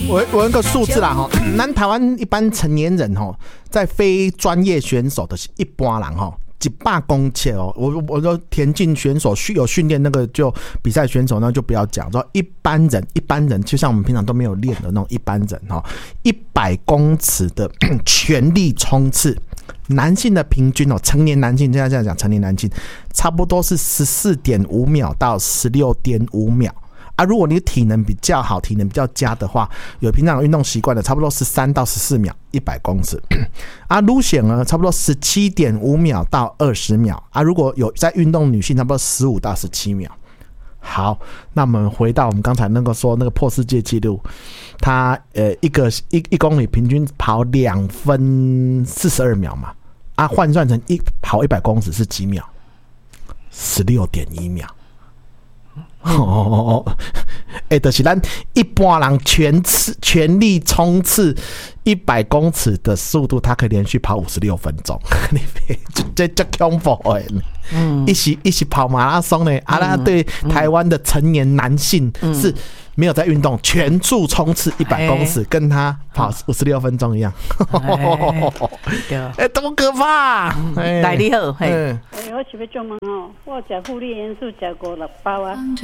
我有一个数字啦哈，咱台湾一般成年人哈，在非专业选手的一般人哈，100公尺哦，我说田径选手有训练那个就比赛选手呢就不要讲，说一般人就像我们平常都没有练的那种一般人哈，100公尺的全力冲刺。男性的平均哦，成年男性现在这样讲，成年男性差不多是14.5秒到16.5秒啊。如果你体能比较好、体能比较佳的话，有平常有运动习惯的，差不多13到14秒100公尺啊。路线呢，差不多17.5秒到20秒啊。如果有在运动女性，差不多15到17秒。好，那我们回到我们刚才那个说那个破世界纪录，他一公里平均跑2分42秒嘛，啊，换算成跑100公尺是几秒？16.1秒。就是咱一般人全力冲刺100公尺的速度，他可以连续跑56分钟，这恐怖的。一起跑马拉松呢，那对台湾的成年男性是没有在运动，全速冲刺100公尺，跟他跑56分钟一样。多可怕！ 来你好， 我是要做问哦，我吃护理元素吃5-6包啊。